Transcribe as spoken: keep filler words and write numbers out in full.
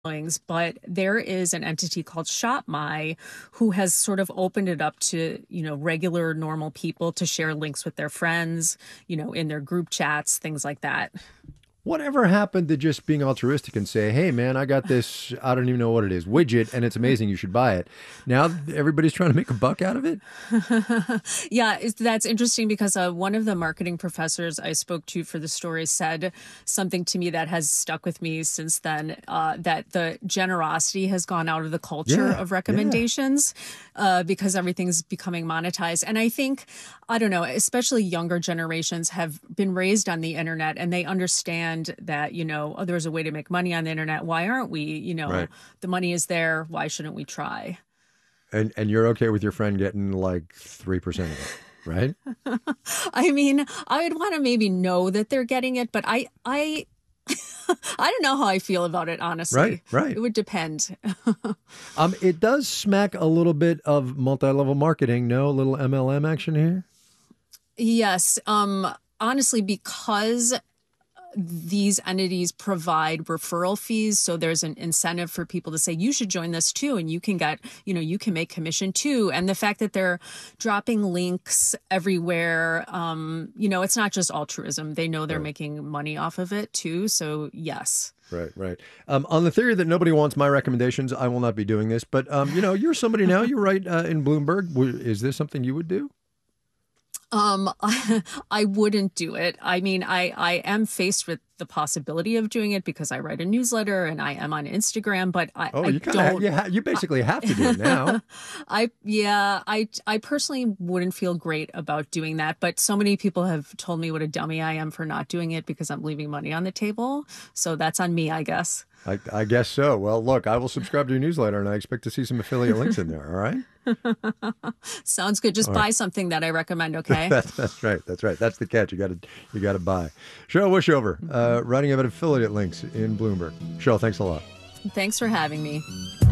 followings, but there is an entity called ShopMy who has sort of opened it up to, you know, regular normal people to share links with their friends, you know, in their group chats, things like that. Whatever happened to just being altruistic and say, hey, man, I got this, I don't even know what it is, widget, and it's amazing. You should buy it. Now everybody's trying to make a buck out of it. Yeah, it's, that's interesting because uh, one of the marketing professors I spoke to for the story said something to me that has stuck with me since then, uh, that the generosity has gone out of the culture Yeah, of yeah. recommendations uh, because everything's becoming monetized. And I think, I don't know, especially younger generations have been raised on the internet and they understand that, you know, oh, there's a way to make money on the internet. Why aren't we? You know, Right. the money is there. Why shouldn't we try? And and you're okay with your friend getting like three percent of it, right? I mean, I would want to maybe know that they're getting it, but I, I, I don't know how I feel about it, Right, honestly. It right. would depend. Um, it does smack a little bit of multi-level marketing, no? A little M L M action here. Yes. Um, honestly, because these entities provide referral fees. So there's an incentive for people to say, you should join this too. And you can get, you know, you can make commission too. And the fact that they're dropping links everywhere, um, you know, it's not just altruism. They know they're Right, making money off of it too. So yes. right, right. Um, on the theory that nobody wants my recommendations, I will not be doing this. But um, you know, you're somebody now. You write uh, in Bloomberg. W- Is this something you would do? Um, I, I wouldn't do it. I mean, I, I am faced with the possibility of doing it because I write a newsletter and I am on Instagram, but I, Oh, I you kind of ha- don't. you ha- you basically have to do it now. I, yeah, I, I personally wouldn't feel great about doing that, but so many people have told me what a dummy I am for not doing it because I'm leaving money on the table. So that's on me, I guess. I, I guess so. Well, look, I will subscribe to your newsletter, and I expect to see some affiliate links in there. All right. Sounds good. Just All right. buy something that I recommend. Okay. That's that's right. That's right. That's the catch. You got to you got to buy. Cheryl Wishover, uh, writing about affiliate links in Bloomberg. Cheryl, thanks a lot. Thanks for having me.